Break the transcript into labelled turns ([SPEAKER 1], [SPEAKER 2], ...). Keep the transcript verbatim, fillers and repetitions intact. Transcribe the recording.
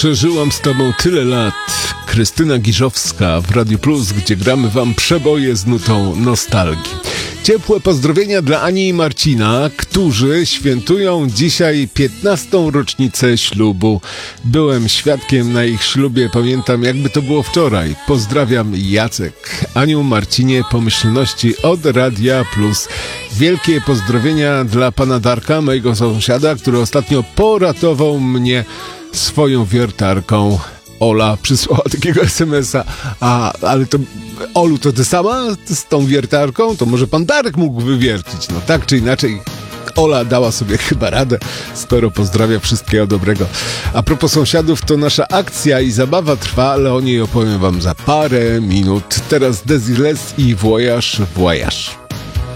[SPEAKER 1] Przeżyłam z tobą tyle lat. Krystyna Giżowska w Radiu Plus, gdzie gramy wam przeboje z nutą nostalgii. Ciepłe pozdrowienia dla Ani i Marcina, którzy świętują dzisiaj piętnastą rocznicę ślubu. Byłem świadkiem na ich ślubie, pamiętam jakby to było wczoraj. Pozdrawiam, Jacek. Aniu, Marcinie, pomyślności od Radia Plus. Wielkie pozdrowienia dla pana Darka, mojego sąsiada, który ostatnio poratował mnie swoją wiertarką. Ola przysłała takiego es em es a. A, ale to... Olu, to ty sama z tą wiertarką? To może pan Darek mógł wywiercić. No tak czy inaczej, Ola dała sobie chyba radę, skoro pozdrawia, wszystkiego dobrego. A propos sąsiadów, to nasza akcja i zabawa trwa, ale o niej opowiem wam za parę minut. Teraz Desireless i Voyage, Voyage.